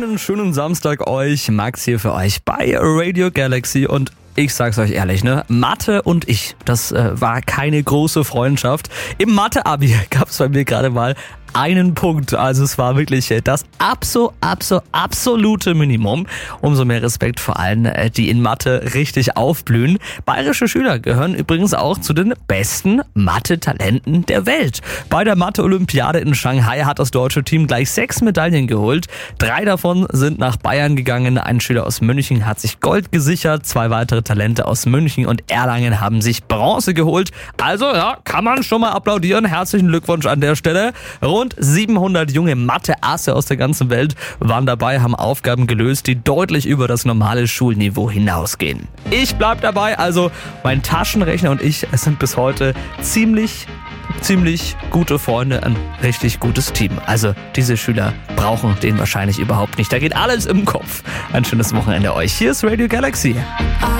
Einen schönen Samstag euch. Max hier für euch bei Radio Galaxy und ich sag's euch ehrlich, Mathe und ich, das war keine große Freundschaft. Im Mathe-Abi gab's bei mir gerade mal einen Punkt. Also es war wirklich das absolute Minimum. Umso mehr Respekt vor allen, die in Mathe richtig aufblühen. Bayerische Schüler gehören übrigens auch zu den besten Mathe-Talenten der Welt. Bei der Mathe-Olympiade in Shanghai hat das deutsche Team gleich 6 Medaillen geholt. 3 davon sind nach Bayern gegangen. Ein Schüler aus München hat sich Gold gesichert. 2 weitere Talente aus München und Erlangen haben sich Bronze geholt. Also ja, kann man schon mal applaudieren. Herzlichen Glückwunsch an der Stelle. Rund 700 junge Mathe-Asse aus der ganzen Welt waren dabei, haben Aufgaben gelöst, die deutlich über das normale Schulniveau hinausgehen. Ich bleib dabei, also mein Taschenrechner und ich sind bis heute ziemlich gute Freunde, ein richtig gutes Team. Also diese Schüler brauchen den wahrscheinlich überhaupt nicht. Da geht alles im Kopf. Ein schönes Wochenende euch. Hier ist Radio Galaxy.